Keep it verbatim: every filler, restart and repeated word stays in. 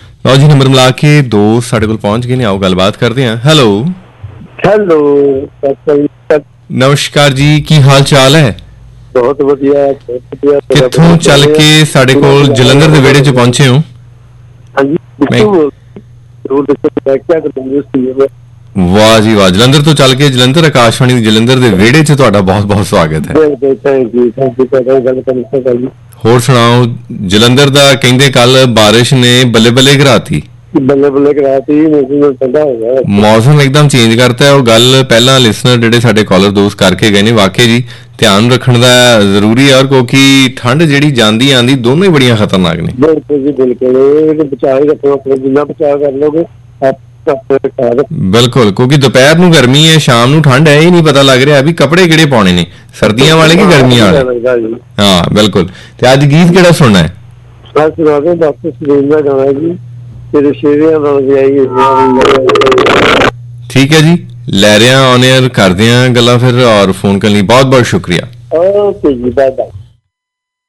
ਲਓ ਜੀ, ਨੰਬਰ ਮਿਲਾ ਕੇ ਦੋ ਸਾਡੇ ਕੋਲ ਪਹੁੰਚ ਗਏ ਨੇ। ਆਓ ਗੱਲਬਾਤ ਕਰਦੇ ਹਾਂ। ਹੈਲੋ ਹੈਲੋ, ਨਮਸਕਾਰ ਜੀ, ਕੀ ਹਾਲ ਚਾਲ ਹੈ? ਬਹੁਤ ਵਧੀਆ, ਬਹੁਤ ਵਧੀਆ। ਕਿੱਥੋਂ ਚੱਲ ਕੇ ਸਾਡੇ ਕੋਲ ਜਲੰਧਰ ਦੇ ਵਿਹੜੇ 'ਚ ਪਹੁੰਚੇ ਹੋ? ਹਾਂਜੀ, ਵਾਹ ਜੀ ਵਾਹ, ਜਲੰਧਰ ਤੋਂ ਚੱਲ ਕੇ ਜਲੰਧਰ ਆਕਾਸ਼ਵਾਣੀ ਦੀ ਜਲੰਧਰ ਦੇ ਵਿਹੜੇ 'ਚ ਤੁਹਾਡਾ ਬਹੁਤ ਬਹੁਤ ਸਵਾਗਤ ਹੈ। ਹੋਰ ਸੁਣਾਓ, ਜਲੰਧਰ ਦਾ ਕਹਿੰਦੇ ਕੱਲ ਬਾਰਿਸ਼ ਨੇ ਬੱਲੇ ਬੱਲੇ ਕਰਾਤੀ। ਬੱਲੇ ਬੱਲੇ ਕਰਾਤੀ, ਮੌਸਮ ਠੰਡਾ ਹੋ ਗਿਆ, ਮੌਸਮ ਇੱਕਦਮ ਚੇਂਜ ਕਰਤਾ। ਉਹ ਗੱਲ ਪਹਿਲਾਂ ਲਿਸਨਰ ਜਿਹੜੇ ਸਾਡੇ ਕਾਲਰ ਦੋਸਤ ਕਰਕੇ ਗਏ ਨੇ, ਵਾਕਈ ਜੀ ਧਿਆਨ ਰੱਖਣ ਦਾ ਜ਼ਰੂਰੀ ਹੈ, ਕਿਉਂਕਿ ਠੰਡ ਜਿਹੜੀ ਜਾਂਦੀ ਆਂਦੀ ਦੋਨੋਂ ਹੀ ਬੜੀਆਂ ਖਤਰਨਾਕ ਨੇ। ਬਿਲਕੁਲ ਜੀ ਬਿਲਕੁਲ, ਬਚਾਅ ਰੱਖੋ ਆਪਣੇ, ਜਿੰਨਾ ਬਚਾਅ ਕਰ ਲੋਗੇ ਬਿਲਕੁਲ, ਕਿਉਂਕਿ ਦੁਪਹਿਰ ਨੂੰ ਗਰਮੀ ਹੈ, ਸ਼ਾਮ ਨੂੰ ਠੰਡ ਹੈ, ਇਹ ਨਹੀਂ ਪਤਾ ਲੱਗ ਰਿਹਾ ਵੀ ਕੱਪੜੇ ਕਿਹੜੇ ਪਾਉਣੇ ਨੇ, ਸਰਦੀਆਂ ਵਾਲੇ ਕਿ ਗਰਮੀਆਂ ਵਾਲੇ। ਹਾਂ ਬਿਲਕੁਲ। ਤੇ ਅੱਜ ਗੀਤ ਕਿਹੜਾ ਸੁਣਨਾ ਹੈ? ਠੀਕ ਹੈ ਜੀ, ਲੈ ਰਹੇ ਹਾਂ, ਔਨ 에ਅਰ ਕਰਦੇ ਹਾਂ ਗੱਲਾਂ ਫਿਰ। ਔਰ ਫੋਨ ਕਰਨ ਲਈ ਬਹੁਤ ਬਹੁਤ ਸ਼ੁਕਰੀਆ। ਓਕੇ ਜੀ, ਬਾਏ ਬਾਏ।